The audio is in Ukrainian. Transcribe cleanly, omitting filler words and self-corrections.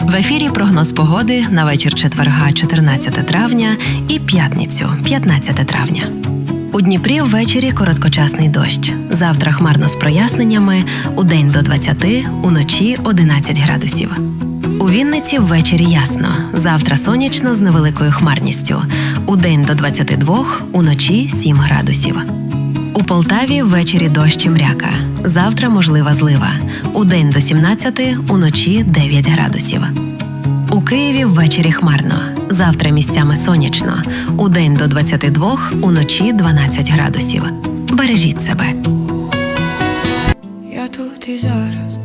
В ефірі прогноз погоди на вечір четверга 14 травня і п'ятницю 15 травня. У Дніпрі ввечері короткочасний дощ. Завтра хмарно з проясненнями, удень до 20, уночі 11 градусів. У Вінниці ввечері ясно. Завтра сонячно з невеликою хмарністю. Удень до 22, уночі 7 градусів. У Полтаві ввечері дощ і мряка. Завтра можлива злива. Удень до 17, уночі 9 градусів. У Києві ввечері хмарно. Завтра місцями сонячно. Удень до 22, уночі 12 градусів. Бережіть себе. Я тут і зараз.